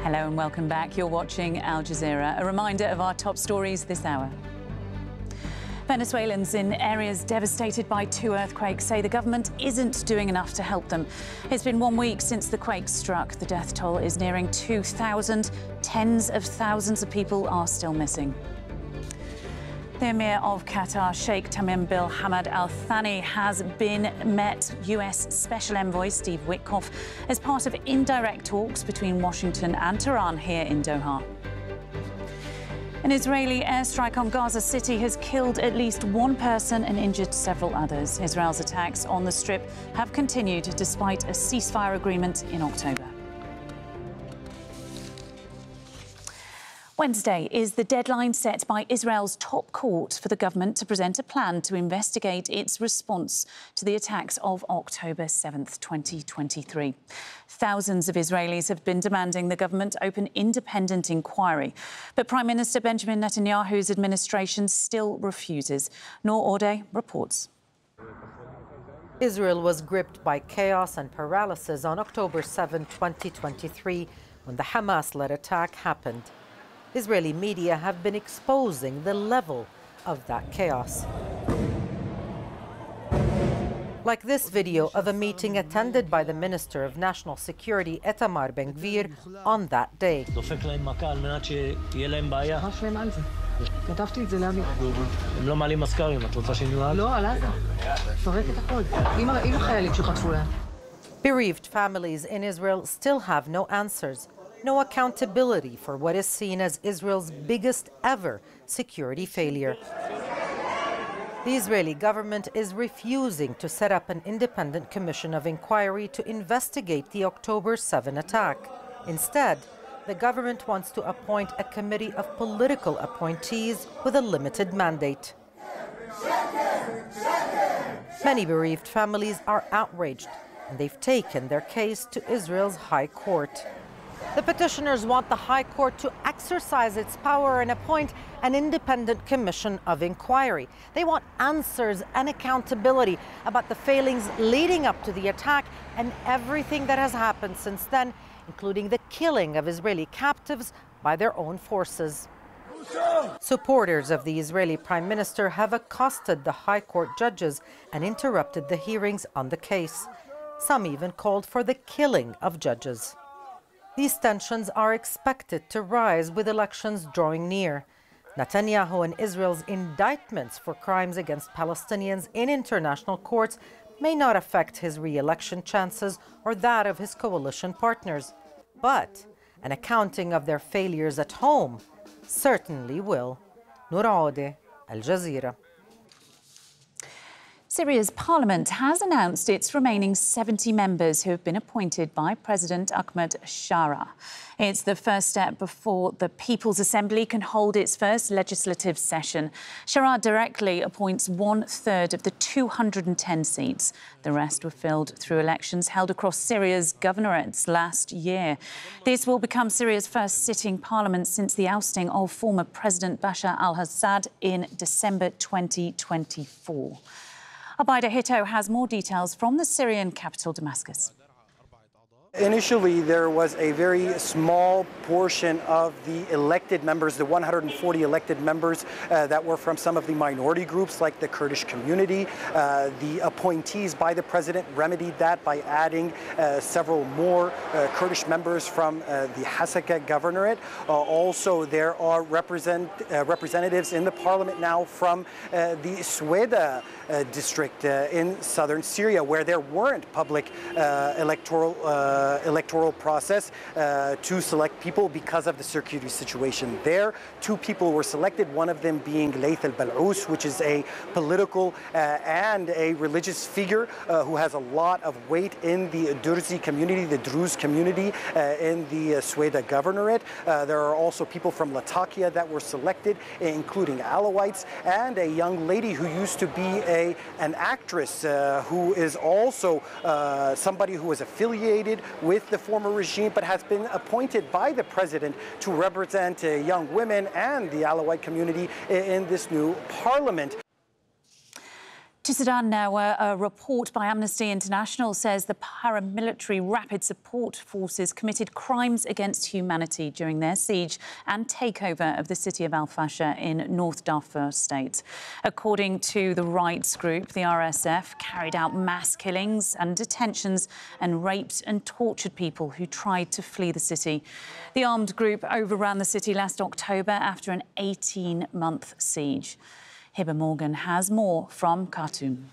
Hello and welcome back. You're watching Al Jazeera. A reminder of our top stories this hour. Venezuelans in areas devastated by 2 earthquakes say the government isn't doing enough to help them. It's been 1 week since the quake struck. The death toll is nearing 2,000. Tens of thousands of people are still missing. The Emir of Qatar, Sheikh Tamim bin Hamad Al Thani, has met US Special Envoy Steve Witkoff as part of indirect talks between Washington and Tehran here in Doha. An Israeli airstrike on Gaza City has killed at least 1 person and injured several others. Israel's attacks on the Strip have continued despite a ceasefire agreement in October. Wednesday is the deadline set by Israel's top court for the government to present a plan to investigate its response to the attacks of October 7th, 2023. Thousands of Israelis have been demanding the government open independent inquiry. But Prime Minister Benjamin Netanyahu's administration still refuses. Noor Orde reports. Israel was gripped by chaos and paralysis on October 7, 2023, when the Hamas-led attack happened. Israeli media have been exposing the level of that chaos. Like this video of a meeting attended by the Minister of National Security, Itamar Ben-Gvir, on that day. Bereaved families in Israel still have no answers. No accountability for what is seen as Israel's biggest ever security failure. The Israeli government is refusing to set up an independent commission of inquiry to investigate the October 7 attack. Instead, the government wants to appoint a committee of political appointees with a limited mandate. Many bereaved families are outraged, and they've taken their case to Israel's High Court. The petitioners want the High Court to exercise its power and appoint an independent commission of inquiry. They want answers and accountability about the failings leading up to the attack and everything that has happened since then, including the killing of Israeli captives by their own forces. Supporters of the Israeli Prime Minister have accosted the High Court judges and interrupted the hearings on the case. Some even called for the killing of judges. These tensions are expected to rise with elections drawing near. Netanyahu and Israel's indictments for crimes against Palestinians in international courts may not affect his re-election chances or that of his coalition partners. But an accounting of their failures at home certainly will. Noor Ode, Al Jazeera. Syria's parliament has announced its remaining 70 members who have been appointed by President Ahmed Shara. It's the first step before the People's Assembly can hold its first legislative session. Shara directly appoints 1/3 of the 210 seats. The rest were filled through elections held across Syria's governorates last year. This will become Syria's first sitting parliament since the ousting of former President Bashar al-Assad in December 2024. Abaida Hito has more details from the Syrian capital, Damascus. Initially, there was a very small portion of the elected members, the 140 elected members that were from some of the minority groups like the Kurdish community. The appointees by the president remedied that by adding several more Kurdish members from the Hasaka governorate. Also, there are representatives in the parliament now from the Sweda district in southern Syria, where there weren't public electoral process to select people because of the security situation there. 2 people were selected, one of them being Layth al-Bal'ous, which is a political and a religious figure who has a lot of weight in the Durzi community, the Druze community in the Sweda governorate. There are also people from Latakia that were selected, including Alawites, and a young lady who used to be an actress who is also somebody who was affiliated with the former regime but has been appointed by the president to represent young women and the Alawite community in this new parliament. To Sudan now, where a report by Amnesty International says the paramilitary Rapid Support Forces committed crimes against humanity during their siege and takeover of the city of Al Fasher in North Darfur state. According to the rights group, the RSF carried out mass killings and detentions and raped and tortured people who tried to flee the city. The armed group overran the city last October after an 18-month siege. Hiba Morgan has more from Khartoum.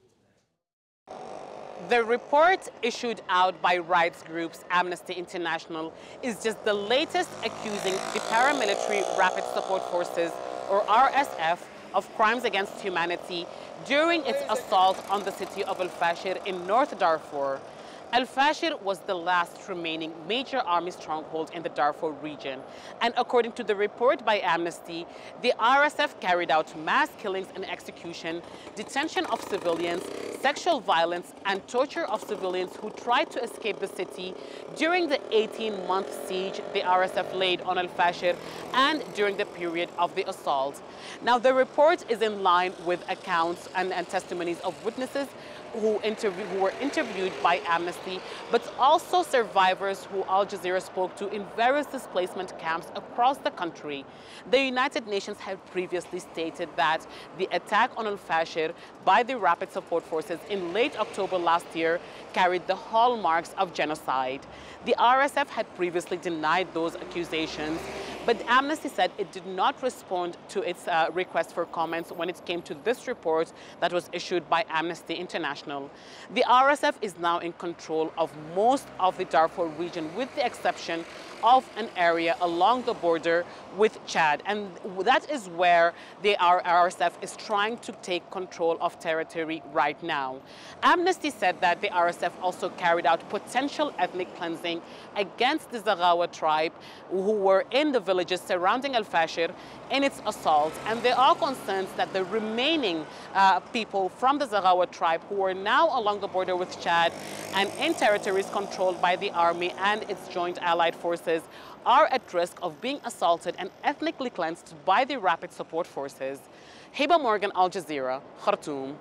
The report issued out by rights groups Amnesty International is just the latest accusing the paramilitary Rapid Support Forces, or RSF, of crimes against humanity during its assault on the city of Al Fasher in North Darfur. Al Fasher was the last remaining major army stronghold in the Darfur region. And according to the report by Amnesty, the RSF carried out mass killings and execution, detention of civilians, sexual violence, and torture of civilians who tried to escape the city during the 18-month siege the RSF laid on Al Fasher and during the period of the assault. Now, the report is in line with accounts and testimonies of witnesses who were interviewed by Amnesty, but also survivors who Al Jazeera spoke to in various displacement camps across the country. The United Nations had previously stated that the attack on Al Fasher by the Rapid Support Forces in late October last year carried the hallmarks of genocide. The RSF had previously denied those accusations, but Amnesty said it did not respond to its request for comments when it came to this report that was issued by Amnesty International. The RSF is now in control of most of the Darfur region, with the exception of an area along the border with Chad. And that is where the RSF is trying to take control of territory right now. Amnesty said that the RSF also carried out potential ethnic cleansing against the Zaghawa tribe who were in the villages surrounding Al Fasher in its assault. And there are concerns that the remaining people from the Zaghawa tribe who are now along the border with Chad and in territories controlled by the army and its joint allied forces are at risk of being assaulted and ethnically cleansed by the Rapid Support Forces. Hiba Morgan, Al Jazeera, Khartoum.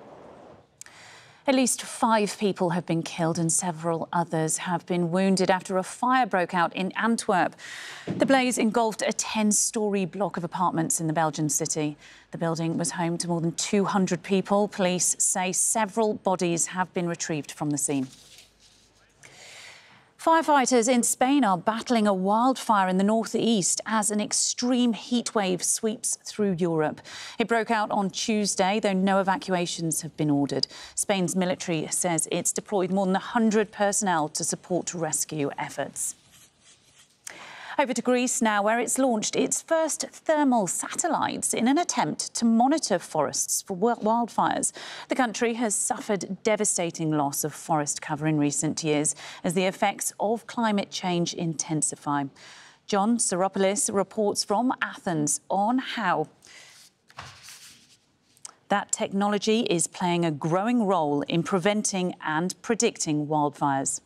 At least 5 people have been killed and several others have been wounded after a fire broke out in Antwerp. The blaze engulfed a 10-storey block of apartments in the Belgian city. The building was home to more than 200 people. Police say several bodies have been retrieved from the scene. Firefighters in Spain are battling a wildfire in the northeast as an extreme heat wave sweeps through Europe. It broke out on Tuesday, though no evacuations have been ordered. Spain's military says it's deployed more than 100 personnel to support rescue efforts. Over to Greece now, where it's launched its first thermal satellites in an attempt to monitor forests for wildfires. The country has suffered devastating loss of forest cover in recent years as the effects of climate change intensify. John Soropoulos reports from Athens on how that technology is playing a growing role in preventing and predicting wildfires.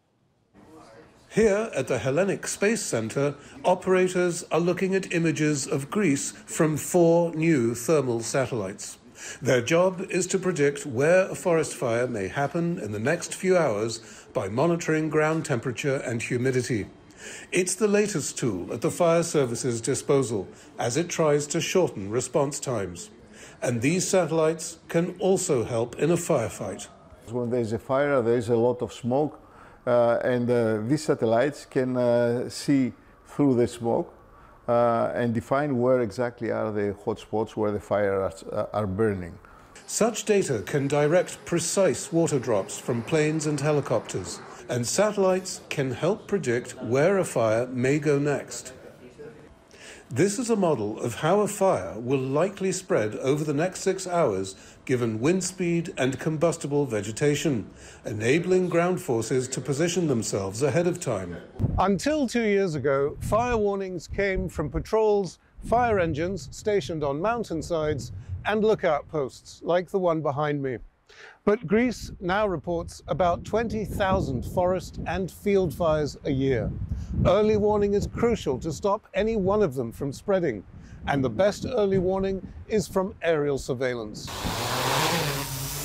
Here at the Hellenic Space Centre, operators are looking at images of Greece from 4 new thermal satellites. Their job is to predict where a forest fire may happen in the next few hours by monitoring ground temperature and humidity. It's the latest tool at the fire service's disposal as it tries to shorten response times. And these satellites can also help in a firefight. When there's a fire, there's a lot of smoke. These satellites can see through the smoke and define where exactly are the hot spots where the fires are burning. Such data can direct precise water drops from planes and helicopters, and satellites can help predict where a fire may go next. This is a model of how a fire will likely spread over the next 6 hours given wind speed and combustible vegetation, enabling ground forces to position themselves ahead of time. Until 2 years ago, fire warnings came from patrols, fire engines stationed on mountainsides, and lookout posts like the one behind me. But Greece now reports about 20,000 forest and field fires a year. Early warning is crucial to stop any one of them from spreading, and the best early warning is from aerial surveillance.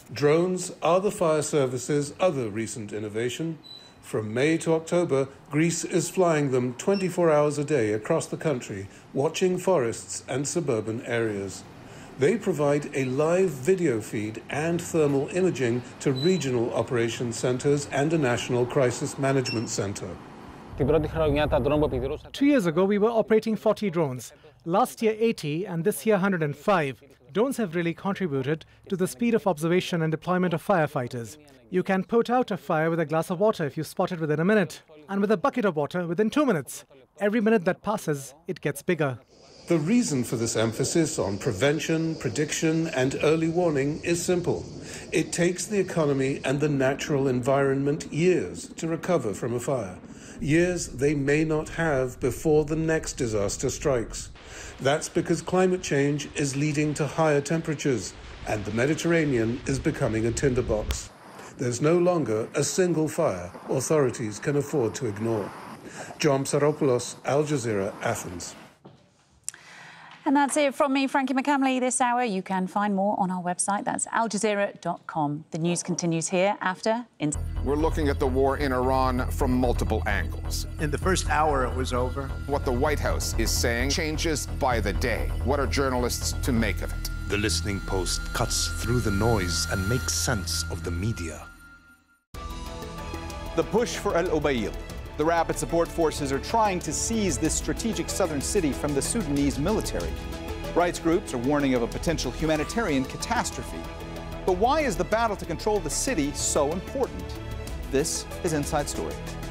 Drones are the fire service's other recent innovation. From May to October, Greece is flying them 24 hours a day across the country, watching forests and suburban areas. They provide a live video feed and thermal imaging to regional operations centers and a national crisis management center. 2 years ago, we were operating 40 drones. Last year, 80, and this year, 105. Drones have really contributed to the speed of observation and deployment of firefighters. You can put out a fire with a glass of water if you spot it within a minute, and with a bucket of water within 2 minutes. Every minute that passes, it gets bigger. The reason for this emphasis on prevention, prediction, and early warning is simple. It takes the economy and the natural environment years to recover from a fire. Years they may not have before the next disaster strikes. That's because climate change is leading to higher temperatures, and the Mediterranean is becoming a tinderbox. There's no longer a single fire authorities can afford to ignore. John Psaropoulos, Al Jazeera, Athens. And that's it from me, Frankie McCamley, this hour. You can find more on our website. That's aljazeera.com. The news continues here after... We're looking at the war in Iran from multiple angles. In the first hour, it was over. What the White House is saying changes by the day. What are journalists to make of it? The Listening Post cuts through the noise and makes sense of the media. The push for Al Ubaid. The rapid support forces are trying to seize this strategic southern city from the Sudanese military. Rights groups are warning of a potential humanitarian catastrophe. But why is the battle to control the city so important? This is Inside Story.